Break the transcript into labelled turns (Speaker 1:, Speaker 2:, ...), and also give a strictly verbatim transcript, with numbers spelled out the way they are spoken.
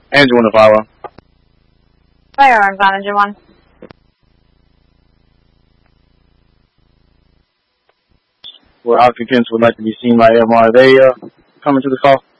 Speaker 1: Engine one to follow.
Speaker 2: Firearms on engine one.
Speaker 1: Where occupants would like to be seen by M R. They uh, coming to the call.